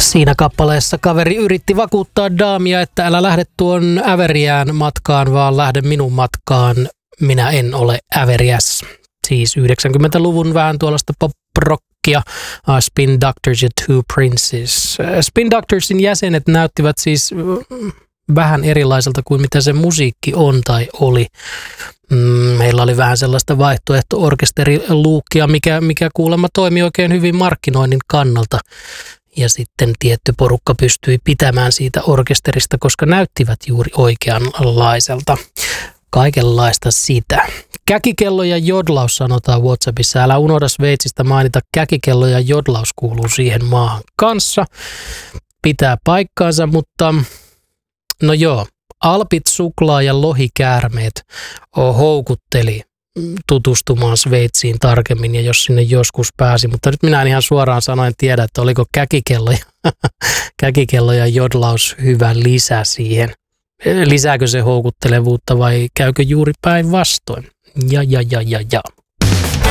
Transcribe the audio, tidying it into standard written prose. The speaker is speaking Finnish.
Siinä kappaleessa kaveri yritti vakuuttaa daamia, että älä lähde tuon äveriään matkaan, vaan lähde minun matkaan. Minä en ole äveriäs. Siis 90-luvun vähän tuollaista pop-rockia. Spin Doctors ja Two Princes. Spin Doctorsin jäsenet näyttivät siis vähän erilaiselta kuin mitä se musiikki on tai oli. Meillä oli vähän sellaista vaihtoehto-orkesteriluukkia, mikä kuulemma toimi oikein hyvin markkinoinnin kannalta. Ja sitten tietty porukka pystyi pitämään siitä orkesterista, koska näyttivät juuri oikeanlaiselta. Kaikenlaista sitä. Käkikello ja jodlaus sanotaan WhatsAppissa. Älä unohda Sveitsistä mainita, käkikello ja jodlaus kuuluu siihen maahan kanssa. Pitää paikkaansa, mutta no joo, alpit, suklaa ja lohikäärmeet houkutteli tutustumaan Sveitsiin tarkemmin ja jos sinne joskus pääsi. Mutta nyt minä en ihan suoraan sanoen tiedä, että oliko käkikello ja jodlaus hyvä lisä siihen. Lisääkö se houkuttelevuutta vai käykö juuri päinvastoin? Ja.